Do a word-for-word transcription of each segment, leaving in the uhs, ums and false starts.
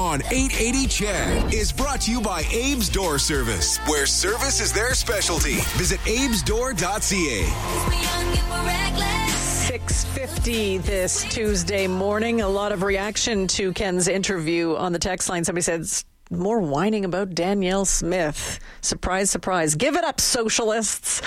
On eight eighty C H E D is brought to you by Abe's Door Service, where service is their specialty. Visit abes door dot c a. six fifty this Tuesday morning. A lot of reaction to Ken's interview on the text line. Somebody said, more whining about Danielle Smith. Surprise, surprise. Give it up, socialists.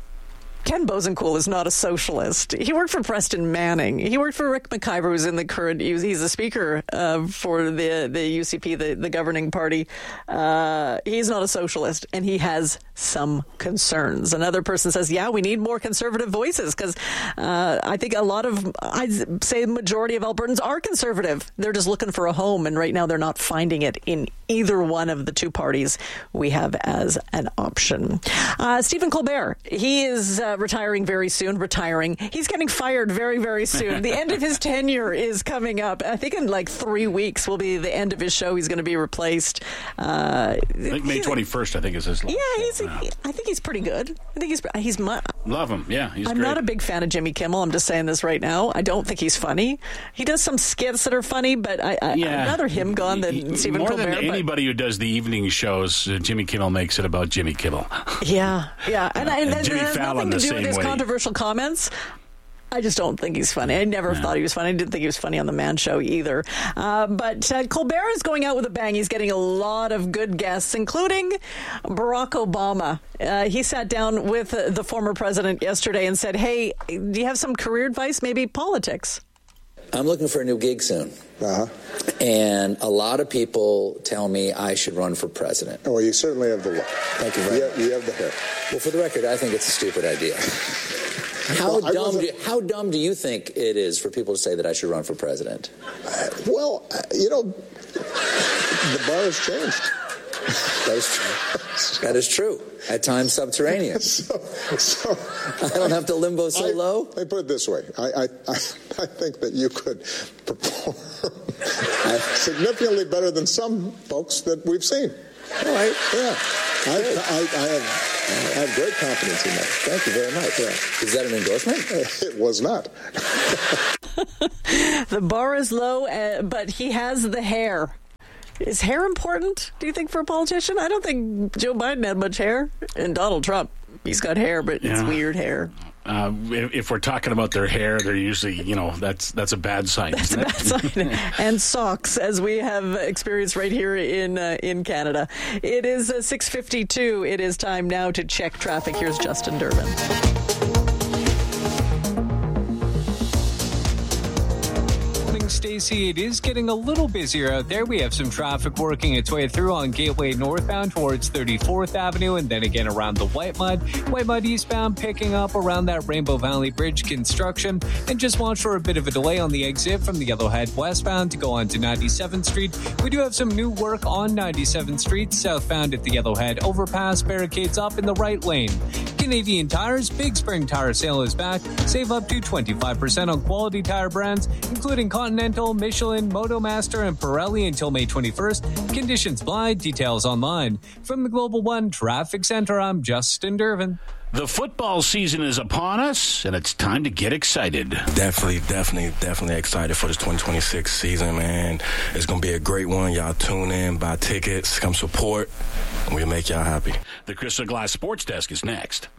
Ken Bosencool is not a socialist. He worked for Preston Manning. He worked for Rick McIver, who's in the current, he's the speaker uh, for the, the U C P, the, the governing party. Uh, he's not a socialist, and he has some concerns. Another person says, yeah, we need more conservative voices, because uh, I think a lot of, I'd say the majority of Albertans are conservative. They're just looking for a home, and right now they're not finding it in either one of the two parties we have as an option. Uh, Stephen Colbert, he is uh, retiring very soon. Retiring. He's getting fired very, very soon. The end of his tenure is coming up. I think in like three weeks will be the end of his show. He's going to be replaced. Uh, I think May twenty-first, I think, is his last. Yeah, he's. A, I think he's pretty good. I think he's. He's. My, Love him. Yeah, he's I'm great. not a big fan of Jimmy Kimmel. I'm just saying this right now. I don't think he's funny. He does some skits that are funny, but I, I, yeah. I'd rather him gone than he, Stephen more Colbert. More than but, anybody who does the evening shows, uh, Jimmy Kimmel makes it about Jimmy Kimmel. Yeah, yeah. And, and, and Jimmy it has Fallon nothing to the do same with his way. controversial comments. I just don't think he's funny. I never yeah. thought he was funny. I didn't think he was funny on The Man Show either. Uh, but uh, Colbert is going out with a bang. He's getting a lot of good guests, including Barack Obama. Uh, he sat down with uh, the former president yesterday and said, hey, do you have some career advice? Maybe politics. I'm looking for a new gig soon. Uh-huh. And a lot of people tell me I should run for president. Oh, well, you certainly have the look. Thank you very much. You, you have the hair. Well, for the record, I think it's a stupid idea. How well, dumb do you, how dumb do you think it is for people to say that I should run for president? Uh, well, uh, you know, the bar has changed. That is true. That is true. At times subterraneous. so, so I don't have to limbo so I, low. Let me put it this way. I, I, I, I think that you could perform significantly better than some folks that we've seen. All right. Yeah. I, I, I, have, I have great confidence in that. Thank you very much. Yeah. Is that an endorsement? It was not. The bar is low, uh, but he has the hair. Is hair important, do you think, for a politician? I don't think Joe Biden had much hair. And Donald Trump, he's got hair, but yeah. it's weird hair. Uh, if, if we're talking about their hair, they're usually, you know, that's that's a bad sign. That's a bad sign. And socks, as we have experienced right here in uh, in Canada. It is uh, six fifty-two. It is time now to check traffic. Here's Justin Durbin. Stacey, it is getting a little busier out there. We have some traffic working its way through on Gateway northbound towards thirty-fourth Avenue and then again around the White Mud. White Mud eastbound picking up around that Rainbow Valley Bridge construction. And just watch for a bit of a delay on the exit from the Yellowhead westbound to go on to ninety-seventh Street. We do have some new work on ninety-seventh Street southbound at the Yellowhead overpass. Barricades up in the right lane. Canadian Tire's Big Spring Tire Sale is back. Save up to twenty-five percent on quality tire brands, including Continental, Michelin, Motomaster, and Pirelli until May twenty-first. Conditions apply. Details online. From the Global One Traffic Center, I'm Justin Durbin. The football season is upon us, and it's time to get excited. Definitely, definitely, definitely excited for this twenty twenty-six season, man. It's going to be a great one. Y'all tune in, buy tickets, come support, and we'll make y'all happy. The Crystal Glass Sports Desk is next.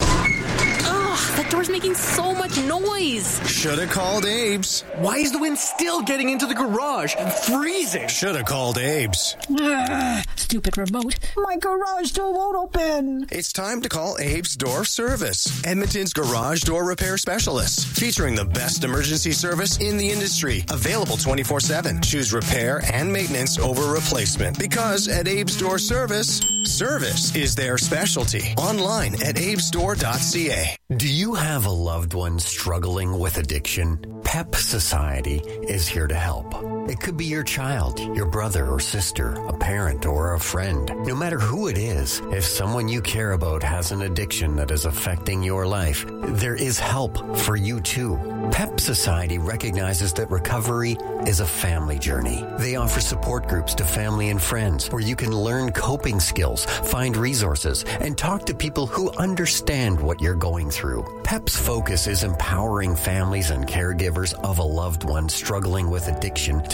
Ugh, that door's making so much noise. Should've called Abe's. Why is the wind still getting into the garage and freezing? Should've called Abe's. Ah, stupid remote. My garage door won't open. It's time to call Abe's Door Service, Edmonton's garage door repair specialist, featuring the best emergency service in the industry. Available twenty-four seven. Choose repair and maintenance over replacement. Because at Abe's Door Service, service is their specialty. Online at abes door dot c a. Do you have a loved one struggling with addiction? PEP Society is here to help. It could be your child, your brother or sister, a parent or a friend. No matter who it is, if someone you care about has an addiction that is affecting your life, there is help for you too. PEP Society recognizes that recovery is a family journey. They offer support groups to family and friends where you can learn coping skills, find resources, and talk to people who understand what you're going through. PEP's focus is empowering families and caregivers of a loved one struggling with addiction to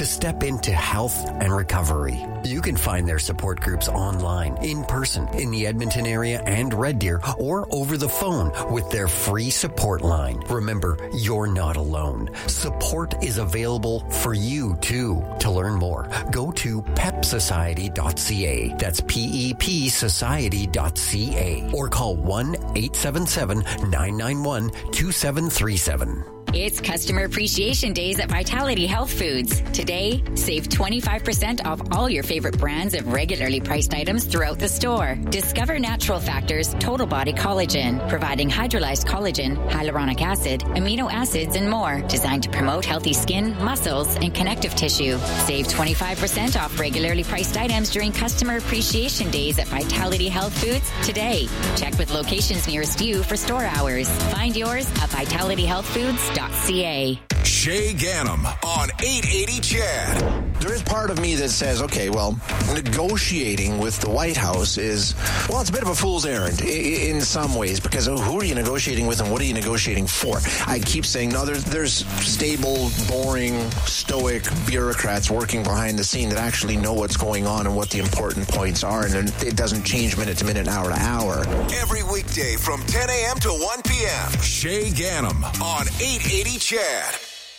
to step into health and recovery. You can find their support groups online, in person, in the Edmonton area and Red Deer, or over the phone with their free support line. Remember, you're not alone. Support is available for you, too. To learn more, go to pep society dot c a. That's P E P society dot c a. Or call one eight seven seven, nine nine one, two seven three seven. It's Customer Appreciation Days at Vitality Health Foods. Today, save twenty-five percent off all your favorite brands of regularly priced items throughout the store. Discover Natural Factors Total Body Collagen, providing hydrolyzed collagen, hyaluronic acid, amino acids, and more, designed to promote healthy skin, muscles, and connective tissue. Save twenty-five percent off regularly priced items during Customer Appreciation Days at Vitality Health Foods today. Check with locations nearest you for store hours. Find yours at vitality health foods dot c a. Shay Ganem on eight eighty C H A D. There is part of me that says, okay, well, negotiating with the White House is, well, it's a bit of a fool's errand in some ways, because who are you negotiating with and what are you negotiating for? I keep saying, no, there's, there's stable, boring, stoic bureaucrats working behind the scene that actually know what's going on and what the important points are, and it doesn't change minute to minute, hour to hour. Every weekday from ten a.m. to one p.m. Shay Ganem on eight eighty C H A D.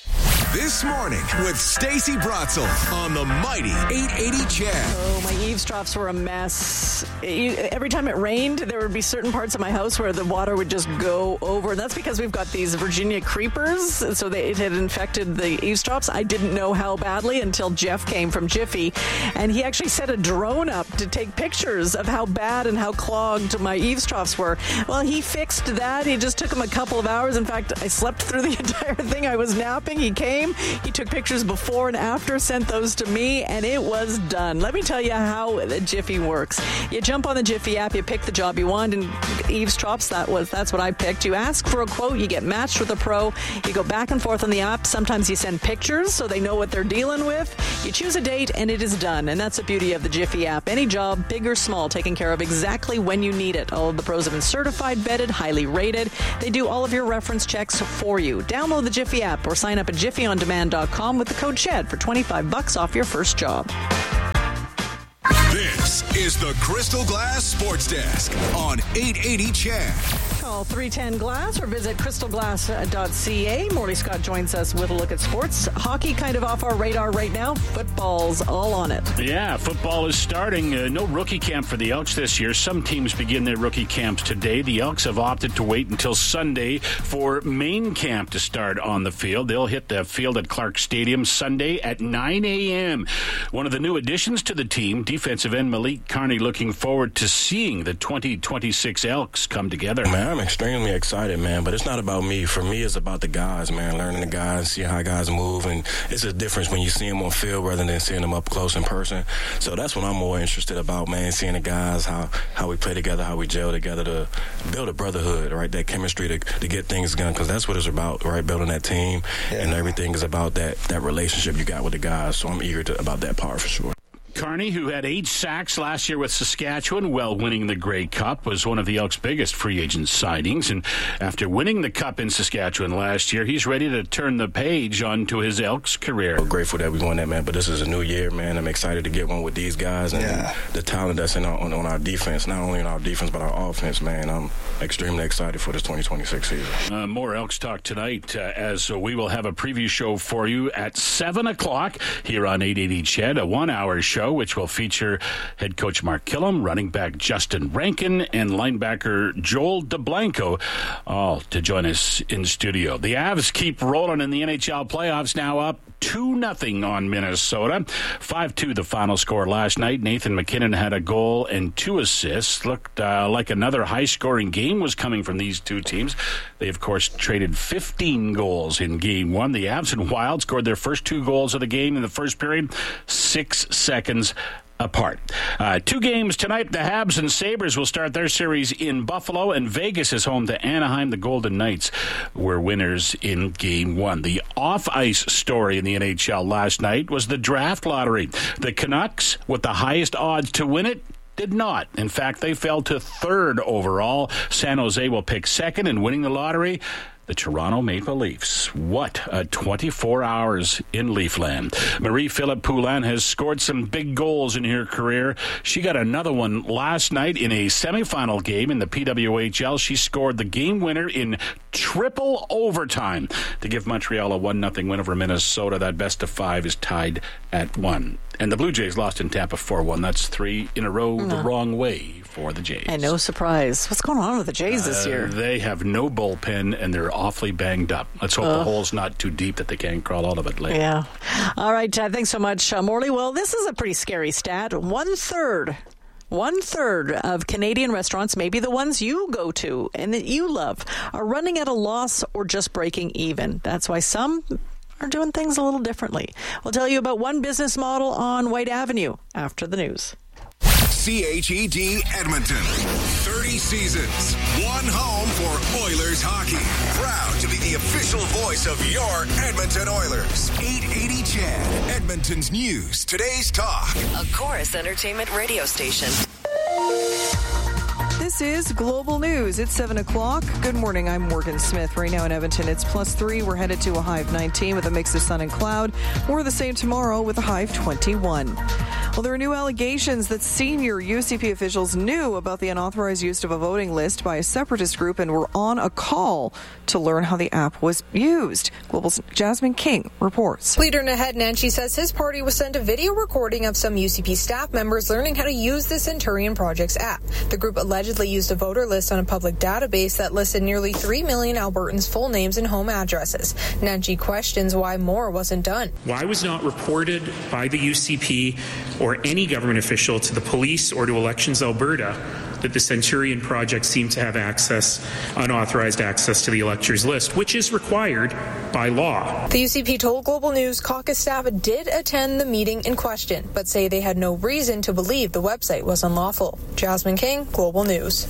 This morning with Stacey Bratzel on the mighty eight eighty C H A D. Oh, my eavesdrops were a mess. Every time it rained, there would be certain parts of my house where the water would just go over. And that's because we've got these Virginia creepers, so they, it had infected the eavesdrops. I didn't know how badly until Jeff came from Jiffy, and he actually set a drone up to take pictures of how bad and how clogged my eavesdrops were. Well, he fixed that. It just took him a couple of hours. In fact, I slept through the entire thing. I was napping. He came. He took pictures before and after, sent those to me, and it was done. Let me tell you how the Jiffy works. You jump on the Jiffy app, you pick the job you want, and eavesdrops, that was, that's what I picked. You ask for a quote, you get matched with a pro, you go back and forth on the app. Sometimes you send pictures so they know what they're dealing with. You choose a date, and it is done, and that's the beauty of the Jiffy app. Any job, big or small, taken care of exactly when you need it. All of the pros have been certified, vetted, highly rated. They do all of your reference checks for you. Download the Jiffy app or sign up at jiffy on demand dot com with the code S H E D for twenty-five bucks off your first job. This is the Crystal Glass Sports Desk on eight eighty C H A D. Call three ten glass or visit crystal glass dot c a. Morley Scott joins us with a look at sports. Hockey kind of off our radar right now. Football's all on it. Yeah, football is starting. Uh, no rookie camp for the Elks this year. Some teams begin their rookie camps today. The Elks have opted to wait until Sunday for main camp to start on the field. They'll hit the field at Clark Stadium Sunday at nine a.m. One of the new additions to the team, defensive end Malik Carney, looking forward to seeing the twenty twenty-six Elks come together. Man, I'm extremely excited, man, but it's not about me. For me, it's about the guys, man, learning the guys, see how guys move, and it's a difference when you see them on field rather than seeing them up close in person. So that's what I'm more interested about, man, seeing the guys, how, how we play together, how we gel together to build a brotherhood, right, that chemistry to, to get things done, because that's what it's about, right, building that team, yeah. And everything is about that, that relationship you got with the guys, so I'm eager to, about that part for sure. Carney, who had eight sacks last year with Saskatchewan while winning the Grey Cup, was one of the Elks' biggest free agent signings. And after winning the Cup in Saskatchewan last year, he's ready to turn the page onto his Elks career. I'm grateful that we won that, man, but this is a new year, man. I'm excited to get one with these guys and yeah. the talent that's in our, on, on our defense, not only in our defense but our offense, man. I'm extremely excited for this twenty twenty-six season. Uh, more Elks talk tonight, uh, as uh, we will have a preview show for you at seven o'clock here on eight eighty C H E D, a one-hour show which will feature head coach Mark Killam, running back Justin Rankin, and linebacker Joel DeBlanco, all to join us in studio. The Avs keep rolling in the N H L playoffs, now up two nothing on Minnesota. five two the final score last night. Nathan McKinnon had a goal and two assists. Looked uh, like another high-scoring game was coming from these two teams. They, of course, traded fifteen goals in game one. The Avs and Wild scored their first two goals of the game in the first period, six seconds apart. Uh, two games tonight. The Habs and Sabres will start their series in Buffalo, and Vegas is home to Anaheim. The Golden Knights were winners in game one. The off-ice story in the N H L last night was the draft lottery. The Canucks, with the highest odds to win it, did not. In fact, they fell to third overall. San Jose will pick second, and winning the lottery, the Toronto Maple Leafs. What a twenty-four hours in Leafland. Marie-Philippe Poulin has scored some big goals in her career. She got another one last night in a semifinal game in the P W H L. She scored the game winner in triple overtime to give Montreal a one nothing win over Minnesota. That best of five is tied at one. And the Blue Jays lost in Tampa four one. That's three in a row no. the wrong way for the Jays. And no surprise. What's going on with the Jays this uh, year? They have no bullpen, and they're awfully banged up. Let's hope uh, the hole's not too deep that they can't crawl out of it later. Yeah. All right. Uh, thanks so much, uh, Morley. Well, this is a pretty scary stat. One third. One third of Canadian restaurants, maybe the ones you go to and that you love, are running at a loss or just breaking even. That's why some are doing things a little differently. We'll tell you about one business model on White Avenue after the news. C H E D Edmonton. thirty seasons. One home for Oilers hockey. Proud to be the official voice of your Edmonton Oilers. eight eighty C H E D. Edmonton's news. Today's talk. A Chorus Entertainment radio station. This is Global News. It's seven o'clock. Good morning. I'm Morgan Smith. Right now in Edmonton, it's plus three. We're headed to a high of nineteen with a mix of sun and cloud. More the same tomorrow with a high of twenty-one. Well, there are new allegations that senior U C P officials knew about the unauthorized use of a voting list by a separatist group and were on a call to learn how the app was used. Global's Jasmine King reports. Leader Naheed Nenshi says his party was sent a video recording of some U C P staff members learning how to use the Centurion Project's app. The group allegedly used a voter list on a public database that listed nearly three million Albertans' full names and home addresses. Nenshi questions why more wasn't done. Why was not reported by the U C P or any government official to the police or to Elections Alberta that the Centurion Project seemed to have access, unauthorized access to the electors list, which is required by law. The U C P told Global News caucus staff did attend the meeting in question, but say they had no reason to believe the website was unlawful. Jasmine King, Global News.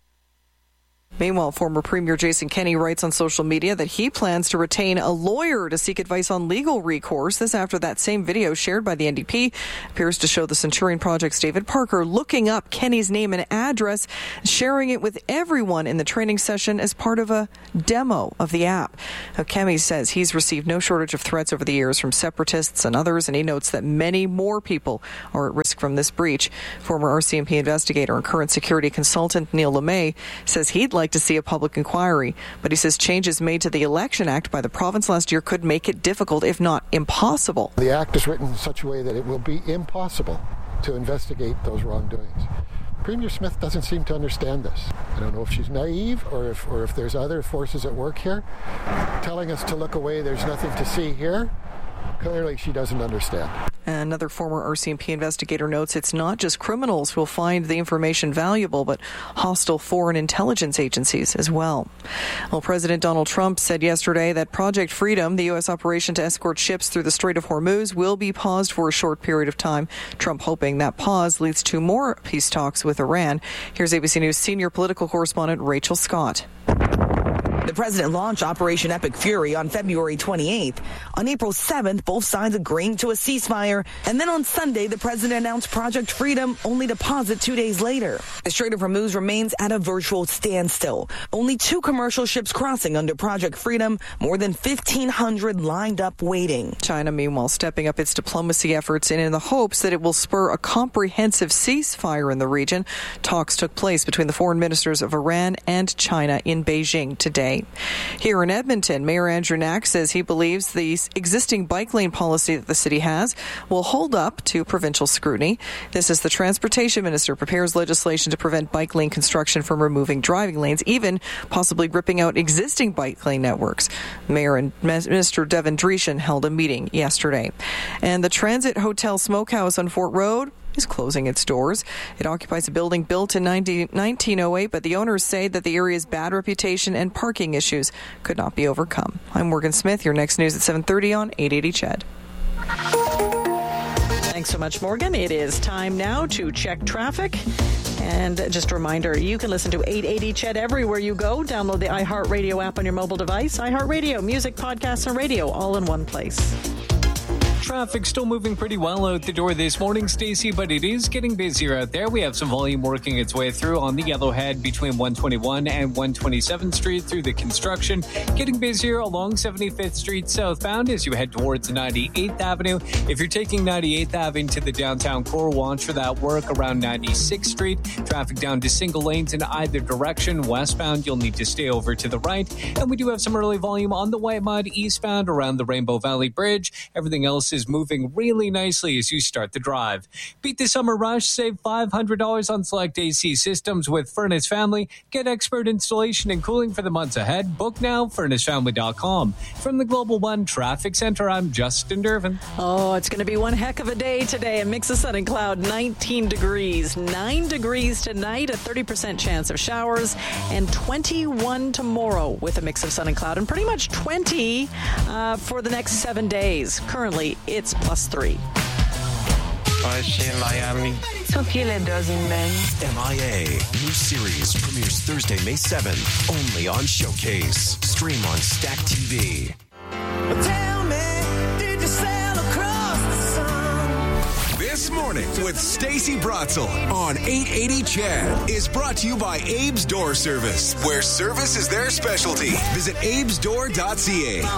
Meanwhile, former Premier Jason Kenney writes on social media that he plans to retain a lawyer to seek advice on legal recourse. This after that same video shared by the N D P appears to show the Centurion Project's David Parker looking up Kenney's name and address, sharing it with everyone in the training session as part of a demo of the app. Now, Kenney says he's received no shortage of threats over the years from separatists and others, and he notes that many more people are at risk from this breach. Former R C M P investigator and current security consultant Neil LeMay says he'd like to see a public inquiry, but he says changes made to the Election Act by the province last year could make it difficult, if not impossible. The act is written in such a way that it will be impossible to investigate those wrongdoings. Premier Smith doesn't seem to understand this. I don't know if she's naive or if, or if there's other forces at work here telling us to look away, there's nothing to see here. Clearly, she doesn't understand. Another former R C M P investigator notes it's not just criminals who will find the information valuable, but hostile foreign intelligence agencies as well. Well, President Donald Trump said yesterday that Project Freedom, the U S operation to escort ships through the Strait of Hormuz, will be paused for a short period of time. Trump hoping that pause leads to more peace talks with Iran. Here's A B C News senior political correspondent Rachel Scott. The president launched Operation Epic Fury on February twenty-eighth. On April seventh, both sides agreeing to a ceasefire. And then on Sunday, the president announced Project Freedom, only to pause it two days later. The Strait of Hormuz remains at a virtual standstill. Only two commercial ships crossing under Project Freedom, more than fifteen hundred lined up waiting. China, meanwhile, stepping up its diplomacy efforts in, in the hopes that it will spur a comprehensive ceasefire in the region. Talks took place between the foreign ministers of Iran and China in Beijing today. Here in Edmonton, Mayor Andrew Knack says he believes the existing bike lane policy that the city has will hold up to provincial scrutiny. This as the transportation minister prepares legislation to prevent bike lane construction from removing driving lanes, even possibly ripping out existing bike lane networks. Mayor and Minister Devin Dreeshen held a meeting yesterday. And the Transit Hotel Smokehouse on Fort Road is closing its doors. It occupies a building built in nineteen oh eight, but the owners say that the area's bad reputation and parking issues could not be overcome. I'm Morgan Smith. Your next news at seven thirty on eight eighty C H E D. Thanks so much, Morgan. It is time now to check traffic. And just a reminder, you can listen to eight eighty C H E D everywhere you go. Download the iHeartRadio app on your mobile device. iHeartRadio, music, podcasts, and radio all in one place. Traffic still moving pretty well out the door this morning, Stacey, but it is getting busier out there. We have some volume working its way through on the Yellowhead between one twenty-one and one twenty-seventh Street through the construction. Getting busier along seventy-fifth Street southbound as you head towards ninety-eighth Avenue. If you're taking ninety-eighth Avenue to the downtown core, watch for that work around ninety-sixth Street. Traffic down to single lanes in either direction. Westbound, you'll need to stay over to the right. And we do have some early volume on the White Mud eastbound around the Rainbow Valley Bridge. Everything else is moving really nicely as you start the drive. Beat the summer rush. Save five hundred dollars on select A C systems with Furnace Family. Get expert installation and cooling for the months ahead. Book now, furnace family dot com. From the Global One Traffic Center, I'm Justin Dervin. Oh, it's going to be one heck of a day today. A mix of sun and cloud, nineteen degrees. nine degrees tonight, a thirty percent chance of showers, and twenty-one tomorrow with a mix of sun and cloud, and pretty much twenty uh, for the next seven days. Currently, it's plus three. I see in Miami. Sophia does in men. M I A. New series premieres Thursday, May seventh, only on Showcase. Stream on Stack T V. Tell me, did you sail across the sun? This Morning with Stacey Bratzel on eight eighty C H E D is brought to you by Abe's Door Service, where service is their specialty. Visit abes door dot c a.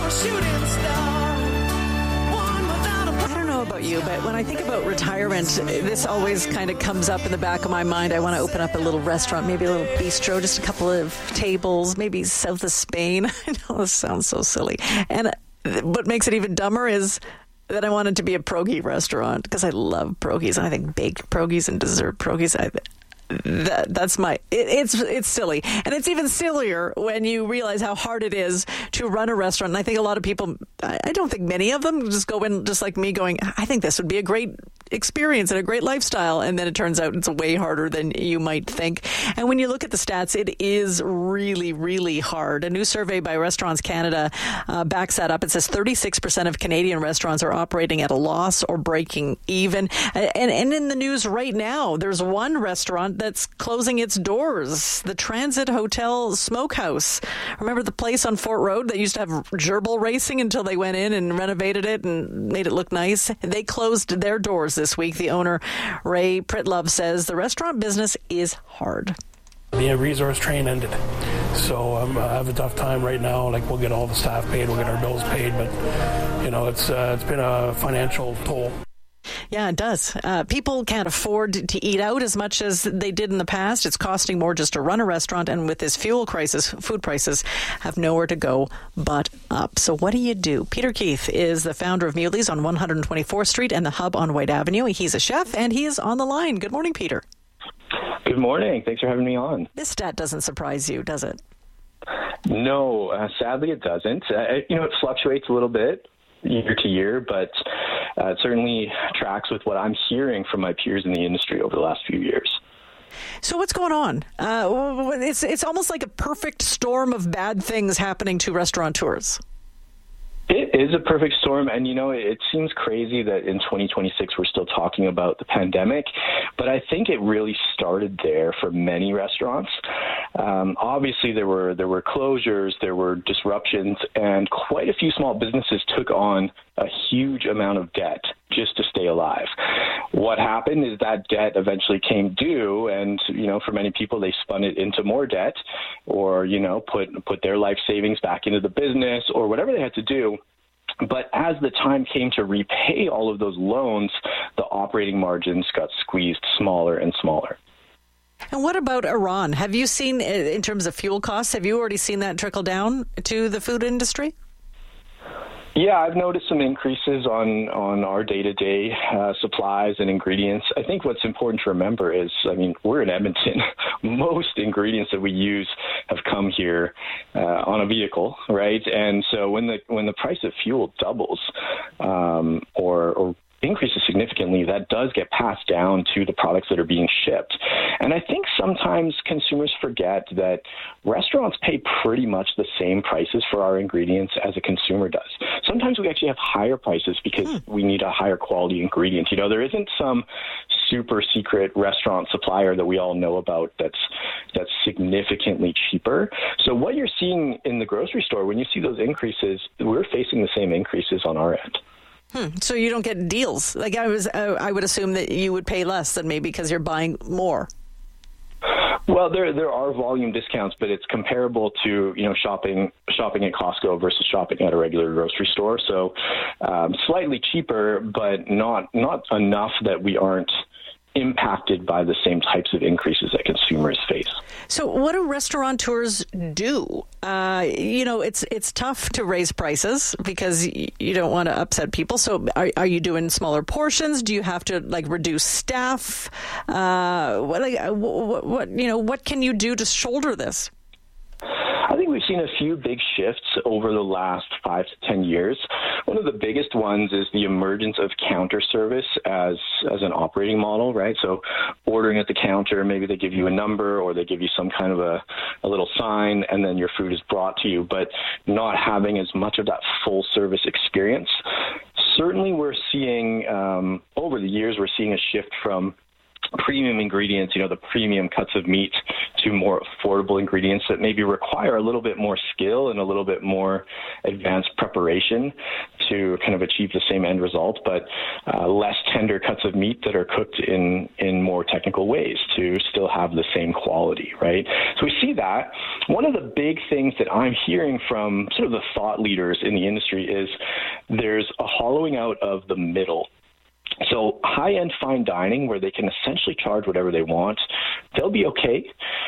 About you, but when I think about retirement, this always kind of comes up in the back of my mind. I want to open up a little restaurant, maybe a little bistro, just a couple of tables, maybe south of Spain. I know this sounds so silly. And what makes it even dumber is that I want it to be a pierogi restaurant because I love pierogies. I think baked pierogies and dessert pierogies. I That, that's my, it, it's it's silly. And it's even sillier when you realize how hard it is to run a restaurant. And I think a lot of people, I, I don't think many of them just go in just like me going, I think this would be a great experience and a great lifestyle. And then it turns out it's way harder than you might think. And when you look at the stats, it is really, really hard. A new survey by Restaurants Canada uh, backs that up. It says thirty-six percent of Canadian restaurants are operating at a loss or breaking even. And, and in the news right now, there's one restaurant that's closing its doors. The Transit Hotel Smokehouse. Remember the place on Fort Road that used to have gerbil racing until they went in and renovated it and made it look nice? They closed their doors this week. The owner, Ray Pritlove, says the restaurant business is hard. The resource train ended, so um, I have a tough time right now. Like, we'll get all the staff paid, we'll get our bills paid, but you know, it's uh, it's been a financial toll. Yeah, it does. Uh, people can't afford to eat out as much as they did in the past. It's costing more just to run a restaurant. And with this fuel crisis, food prices have nowhere to go but up. So what do you do? Peter Keith is the founder of Muley's on one twenty-fourth Street and the Hub on White Avenue. He's a chef and he is on the line. Good morning, Peter. Good morning. Thanks for having me on. This stat doesn't surprise you, does it? No, uh, sadly it doesn't. Uh, you know, it fluctuates a little bit year to year, but uh, it certainly tracks with what I'm hearing from my peers in the industry over the last few years. So what's going on? Uh, it's it's almost like a perfect storm of bad things happening to restaurateurs. It is a perfect storm, and you know, it seems crazy that in twenty twenty-six we're still talking about the pandemic, but I think it really started there for many restaurants. Um, obviously, there were there were closures, there were disruptions, and quite a few small businesses took on a huge amount of debt just to stay alive. What happened is that debt eventually came due, and you know, for many people, they spun it into more debt, or you know, put put their life savings back into the business, or whatever they had to do. But as the time came to repay all of those loans, the operating margins got squeezed smaller and smaller. And what about Iran? Have you seen, in terms of fuel costs, have you already seen that trickle down to the food industry? Yeah, I've noticed some increases on, on our day-to-day uh, supplies and ingredients. I think what's important to remember is, I mean, we're in Edmonton. Most ingredients that we use have come here uh, on a vehicle, right? And so when the when the price of fuel doubles um, or, or increases significantly, that does get passed down to the products that are being shipped. And I think sometimes consumers forget that restaurants pay pretty much the same prices for our ingredients as a consumer does. Sometimes we actually have higher prices because hmm. we need a higher quality ingredient. You know, there isn't some super secret restaurant supplier that we all know about that's that's significantly cheaper. So what you're seeing in the grocery store, when you see those increases, we're facing the same increases on our end. Hmm. So you don't get deals. Like I was, uh, I would assume that you would pay less than me because you're buying more. Well, there there are volume discounts, but it's comparable to you know shopping shopping at Costco versus shopping at a regular grocery store. So um, slightly cheaper, but not not enough that we aren't impacted by the same types of increases that consumers face. So what do restaurateurs do? Uh, you know, it's it's tough to raise prices because you don't want to upset people. So are, are you doing smaller portions? Do you have to like reduce staff? Uh, what, like, what, what, you know, what can you do to shoulder this? I think we've seen a few big shifts over the last five to ten years. One of the biggest ones is the emergence of counter service as as an operating model, right? So ordering at the counter, maybe they give you a number or they give you some kind of a, a little sign and then your food is brought to you, but not having as much of that full service experience. Certainly we're seeing, um, over the years, we're seeing a shift from premium ingredients, you know, the premium cuts of meat, to more affordable ingredients that maybe require a little bit more skill and a little bit more advanced preparation to kind of achieve the same end result, but uh, less tender cuts of meat that are cooked in, in more technical ways to still have the same quality, right? So we see that. One of the big things that I'm hearing from sort of the thought leaders in the industry is there's a hollowing out of the middle. So high-end fine dining, where they can essentially charge whatever they want, they'll be okay.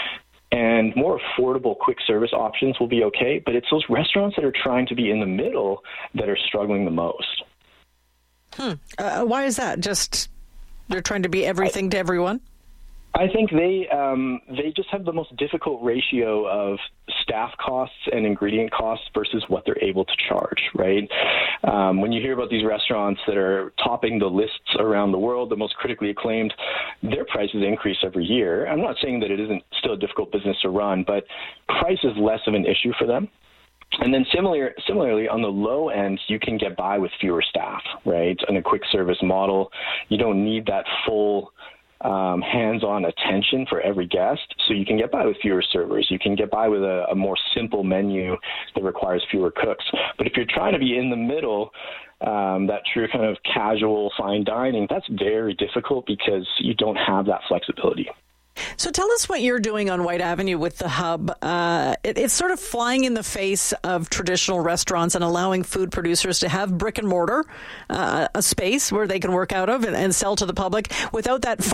And more affordable quick service options will be okay. But it's those restaurants that are trying to be in the middle that are struggling the most. Hmm. Uh, why is that? Just they're trying to be everything I, to everyone? I think they um, they just have the most difficult ratio of staff costs and ingredient costs versus what they're able to charge, right? Um, when you hear about these restaurants that are topping the lists around the world, the most critically acclaimed, their prices increase every year. I'm not saying that it isn't still a difficult business to run, but price is less of an issue for them. And then similar, similarly, on the low end, you can get by with fewer staff, right? In a quick service model, you don't need that full Um, hands-on attention for every guest, so you can get by with fewer servers. You can get by with a, a more simple menu that requires fewer cooks. But if you're trying to be in the middle, um, that true kind of casual fine dining, that's very difficult because you don't have that flexibility. So tell us what you're doing on Whyte Avenue with the Hub. Uh, it, it's sort of flying in the face of traditional restaurants and allowing food producers to have brick and mortar, uh, a space where they can work out of and, and sell to the public without that